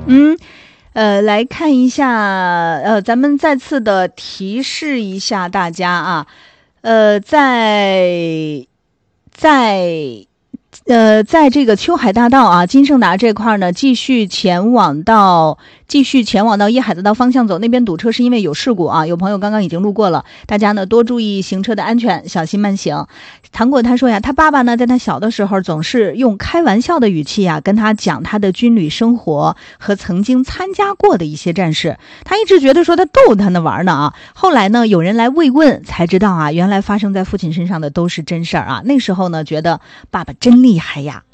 来看一下，咱们再次的提示一下大家啊，在这个秋海大道啊，金盛达这块呢，继续前往到叶海大道方向走，那边堵车是因为有事故啊，有朋友刚刚已经路过了，大家呢多注意行车的安全，小心慢行。糖果他说呀，他爸爸呢在他小的时候总是用开玩笑的语气啊跟他讲他的军旅生活和曾经参加过的一些战事，他一直觉得说他逗他呢玩呢啊，后来呢有人来慰问才知道啊，原来发生在父亲身上的都是真事儿啊，那时候呢觉得爸爸真厉害呀。